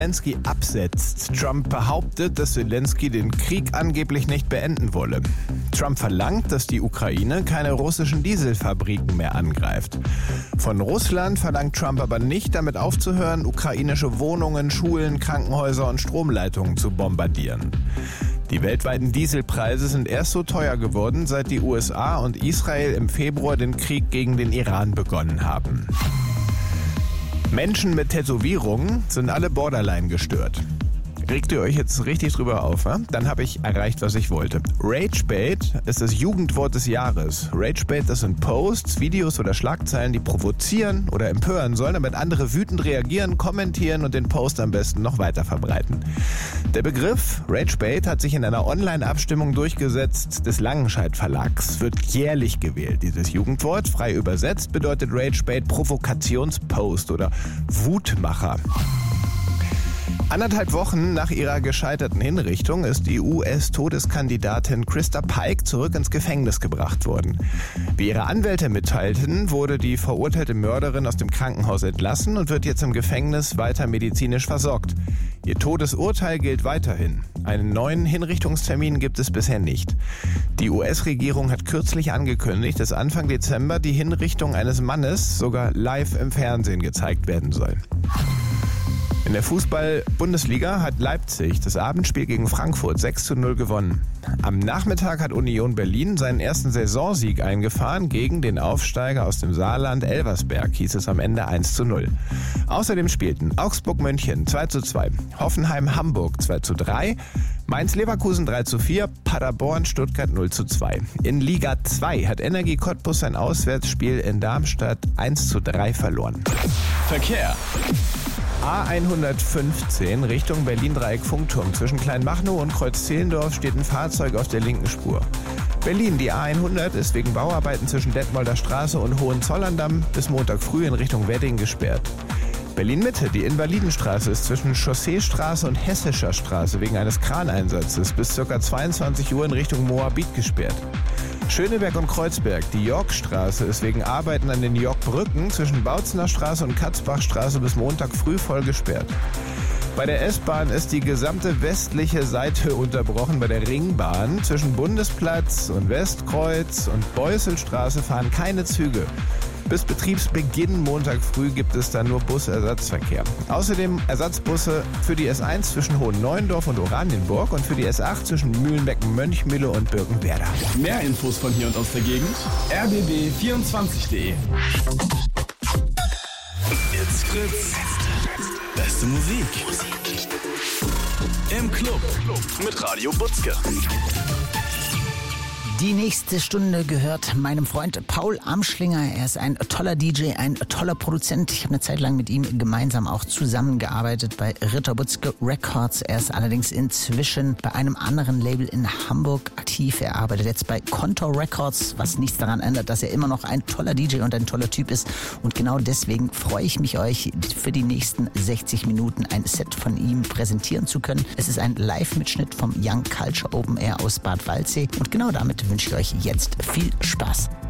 Zelensky absetzt. Trump behauptet, dass Zelensky den Krieg angeblich nicht beenden wolle. Trump verlangt, dass die Ukraine keine russischen Dieselfabriken mehr angreift. Von Russland verlangt Trump aber nicht, damit aufzuhören, ukrainische Wohnungen, Schulen, Krankenhäuser und Stromleitungen zu bombardieren. Die weltweiten Dieselpreise sind erst so teuer geworden, seit die USA und Israel im Februar den Krieg gegen den Iran begonnen haben. Menschen mit Tätowierungen sind alle borderline gestört. Regt ihr euch jetzt richtig drüber auf, wa? Dann habe ich erreicht, was ich wollte. Ragebait ist das Jugendwort des Jahres. Ragebait, das sind Posts, Videos oder Schlagzeilen, die provozieren oder empören sollen, damit andere wütend reagieren, kommentieren und den Post am besten noch weiter verbreiten. Der Begriff Ragebait hat sich in einer Online-Abstimmung durchgesetzt des Langenscheidt Verlags. Wird jährlich gewählt. Dieses Jugendwort, frei übersetzt, bedeutet Ragebait Provokationspost oder Wutmacher. 1,5 Wochen nach ihrer gescheiterten Hinrichtung ist die US-Todeskandidatin Krista Pike zurück ins Gefängnis gebracht worden. Wie ihre Anwälte mitteilten, wurde die verurteilte Mörderin aus dem Krankenhaus entlassen und wird jetzt im Gefängnis weiter medizinisch versorgt. Ihr Todesurteil gilt weiterhin. Einen neuen Hinrichtungstermin gibt es bisher nicht. Die US-Regierung hat kürzlich angekündigt, dass Anfang Dezember die Hinrichtung eines Mannes sogar live im Fernsehen gezeigt werden soll. In der Fußball-Bundesliga hat Leipzig das Abendspiel gegen Frankfurt 6:0 gewonnen. Am Nachmittag hat Union Berlin seinen ersten Saisonsieg eingefahren gegen den Aufsteiger aus dem Saarland Elversberg, hieß es am Ende 1:0. Außerdem spielten Augsburg-München 2:2, Hoffenheim-Hamburg 2:3, Mainz-Leverkusen 3:4, Paderborn-Stuttgart 0:2. In Liga 2 hat Energie Cottbus sein Auswärtsspiel in Darmstadt 1:3 verloren. Verkehr. A115 Richtung Berlin-Dreieck-Funkturm. Zwischen Kleinmachnow und Kreuz-Zehlendorf steht ein Fahrzeug auf der linken Spur. Berlin, die A100 ist wegen Bauarbeiten zwischen Detmolder Straße und Hohenzollern-Damm bis Montag früh in Richtung Wedding gesperrt. Berlin-Mitte, die Invalidenstraße ist zwischen Chausseestraße und Hessischer Straße wegen eines Kraneinsatzes bis ca. 22 Uhr in Richtung Moabit gesperrt. Schöneberg und Kreuzberg, die Yorkstraße ist wegen Arbeiten an den Yorkbrücken zwischen Bautzener Straße und Katzbachstraße bis Montag früh voll gesperrt. Bei der S-Bahn ist die gesamte westliche Seite unterbrochen. Bei der Ringbahn zwischen Bundesplatz und Westkreuz und Beusselstraße fahren keine Züge. Bis Betriebsbeginn Montag früh gibt es dann nur Busersatzverkehr. Außerdem Ersatzbusse für die S1 zwischen Hohenneuendorf und Oranienburg und für die S8 zwischen Mühlenbecken-Mönchmühle und Birkenwerder. Mehr Infos von hier und aus der Gegend rbb24.de. It's Fritz. Beste Musik. Im Club mit Radio Butzke. Die nächste Stunde gehört meinem Freund Paul Amschlinger. Er ist ein toller DJ, ein toller Produzent. Ich habe eine Zeit lang mit ihm gemeinsam auch zusammengearbeitet bei Ritter Butzke Records. Er ist allerdings inzwischen bei einem anderen Label in Hamburg aktiv. Er arbeitet jetzt bei Contour Records, was nichts daran ändert, dass er immer noch ein toller DJ und ein toller Typ ist. Und genau deswegen freue ich mich, euch für die nächsten 60 Minuten ein Set von ihm präsentieren zu können. Es ist ein Live-Mitschnitt vom Young Culture Open Air aus Bad Waldsee. Und genau damit wünsche ich euch jetzt viel Spaß.